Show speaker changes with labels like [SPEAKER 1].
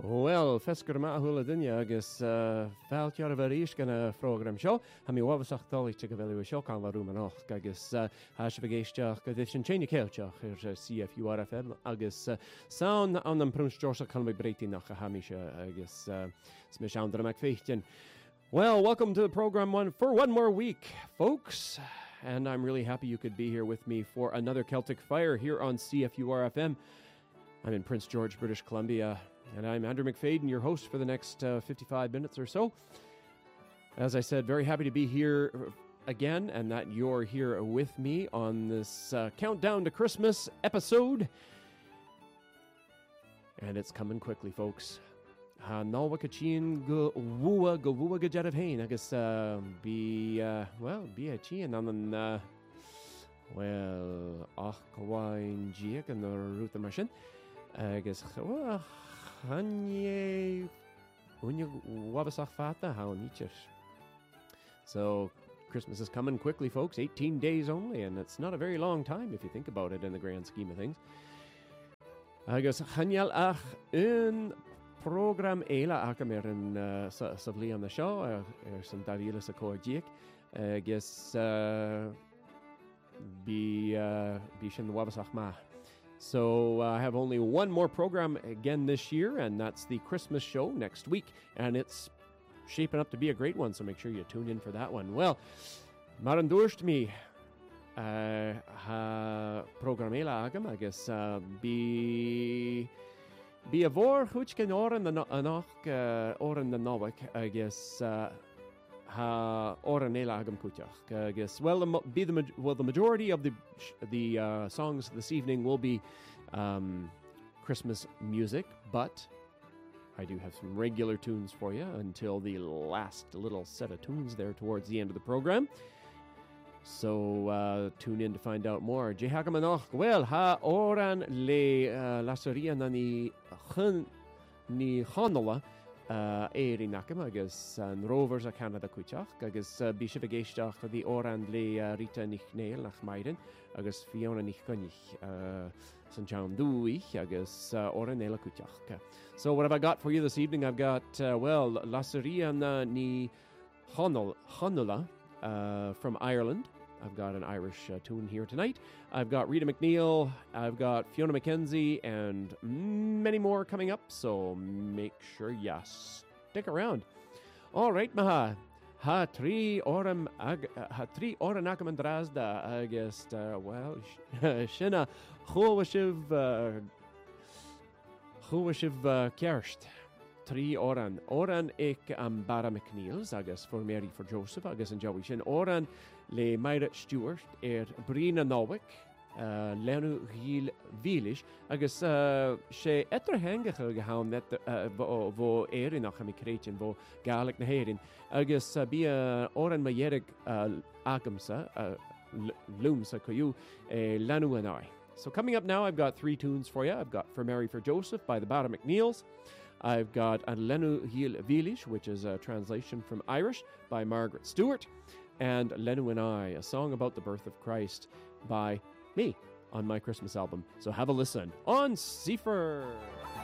[SPEAKER 1] Well, fesgur mahula dunya agus fáiltear a bhríis gan program seo, ha mi wabasach dólaigh te go bhfuil seo can bharú manach agus has bhgéisteach go dtí sin chéine céilteach ar CFURFM agus saon an an prúns George can be breití nach a hamise agus smis andra McFeechtin. Well, welcome to the program for one more week, folks. And I'm really happy you could be here with me for another Celtic Fire here on CFURFM. I'm in Prince George, British Columbia, and I'm Andrew McFadden, your host for the next 55 minutes or so. As I said, very happy to be here again, and that you're here with me on this Countdown to Christmas episode. And it's coming quickly, folks. Nálha chin go bhua go dearmh hain agus bí a tían an well ach goháin díag an rúta mar sin agus chané unne wabasach fata how nítir. So Christmas is coming quickly, folks. 18 days only, and it's not a very long time if you think about it in the grand scheme of things. Agus chaneal ach un program éile ach an sa bhliain na seo san davíle sa cóidíag agus bí sin wabasach ma. So I have only one more program again this year, and that's the Christmas show next week, and it's shaping up to be a great one, so make sure you tune in for that one. Well, mar an dúirt mi ha program éile agam agus bí a bhór chuit cin óran anach óran na nóhaich agus ha óran éile agam cúteach agus the majority of the songs this evening will be Christmas music, but I do have some regular tunes for you until the last little set of tunes there towards the end of the program. So tune in to find out more. Jehagamanoch, well, ha oran le lasaria na ni chanola éri nakam agus an rovers a Canada kuchach agus bishop geistach the oran le Rita nich neil nach Maiden agus Fiona nich gonich St. John Dewey agus oran nela kuchach. So what have I got for you this evening? I've got lasaria na ni chanola from Ireland. I've got an Irish tune here tonight. I've got Rita McNeil, I've got Fiona McKenzie, and many more coming up, so make sure you stick around. All right, maha. Ha tri oram akam an drasda agus shina chuashiv kerst. Trí oran ag am Bara McNeils agus for Mary for Joseph agus an Joey sin oran le Myra Stewart Brina Nowick Lenu Gil Vilish agus sé etter hengeige gehaan net vo nach am Kretin vo galig na herin agus bí oran majerig agamsa lumsa koyu Lenu and I. So coming up now, I've got three tunes for you. I've got For Mary for Joseph by the Bara McNeils. I've got Lenu Gil Vilish, which is a translation from Irish by Margaret Stewart, and Lenu and I, a song about the birth of Christ by me on my Christmas album. So have a listen on Sefer.